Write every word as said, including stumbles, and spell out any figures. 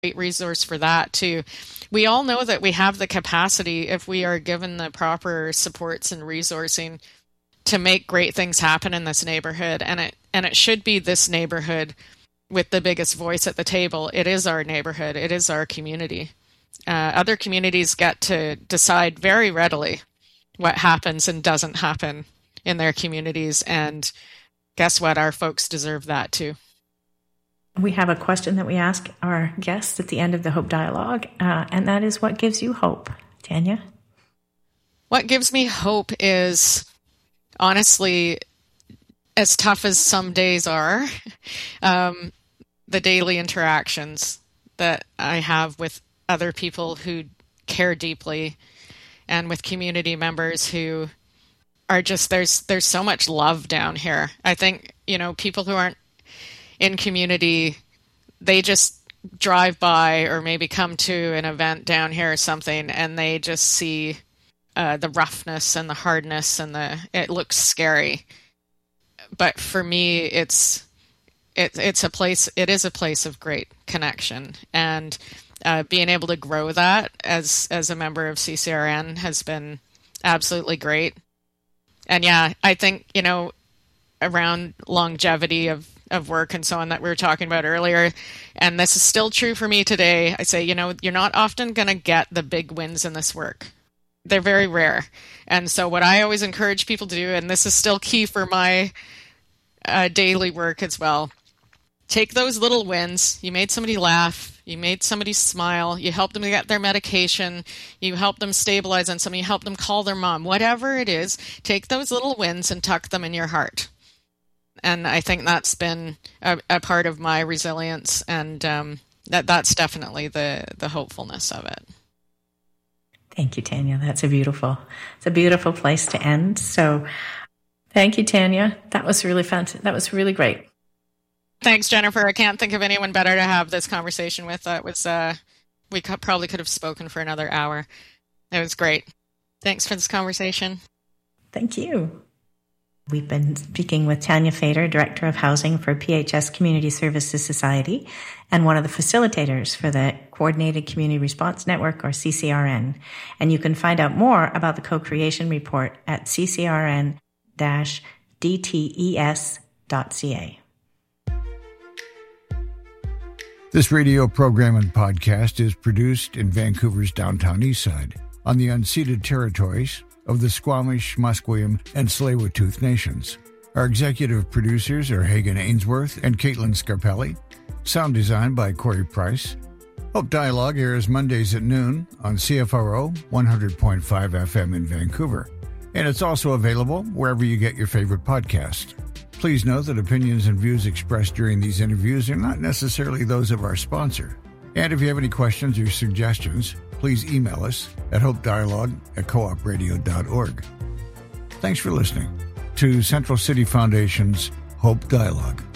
great resource for that too. We all know that we have the capacity, if we are given the proper supports and resourcing, to make great things happen in this neighborhood. And it and it should be this neighborhood with the biggest voice at the table. It is our neighborhood. It is our community. Uh, other communities get to decide very readily what happens and doesn't happen in their communities. And guess what? Our folks deserve that too. We have a question that we ask our guests at the end of the Hope Dialogue, uh, and that is, what gives you hope? Tanya? What gives me hope is, honestly, as tough as some days are, um, the daily interactions that I have with other people who care deeply, and with community members who are just, there's there's so much love down here. I think, you know, people who aren't in community, they just drive by or maybe come to an event down here or something, and they just see uh, the roughness and the hardness, and the it looks scary. But for me, it's it, it's a place. It is a place of great connection, and uh, being able to grow that as as a member of C C R N has been absolutely great. And yeah, I think, you know, around longevity of of work and so on that we were talking about earlier, and this is still true for me today. I say, you know, you're not often going to get the big wins in this work. They're very rare. And so what I always encourage people to do, and this is still key for my uh, daily work as well, take those little wins. You made somebody laugh. You made somebody smile. You helped them get their medication. You helped them stabilize on something. You helped them call their mom. Whatever it is, take those little wins and tuck them in your heart. And I think that's been a, a part of my resilience, and um, that that's definitely the, the hopefulness of it. Thank you, Tanya. That's a beautiful, it's a beautiful place to end. So thank you, Tanya. That was really fun. That was really great. Thanks, Jennifer. I can't think of anyone better to have this conversation with. That was, uh, we co- probably could have spoken for another hour. It was great. Thanks for this conversation. Thank you. We've been speaking with Tanya Fader, Director of Housing for P H S Community Services Society, and one of the facilitators for the Coordinated Community Response Network, or C C R N. And you can find out more about the co-creation report at c c r n dash d t e s dot c a. This radio program and podcast is produced in Vancouver's downtown east side on the unceded territories of the Squamish, Musqueam, and Tsleil-Waututh nations. Our executive producers are Hagan Ainsworth and Caitlin Scarpelli. Sound design by Corey Price. Hope Dialogue airs Mondays at noon on C F R O one hundred point five F M in Vancouver. And it's also available wherever you get your favorite podcast. Please note that opinions and views expressed during these interviews are not necessarily those of our sponsor. And if you have any questions or suggestions, please email us at hopedialogue at coop radio dot org. Thanks for listening to Central City Foundation's Hope Dialogue.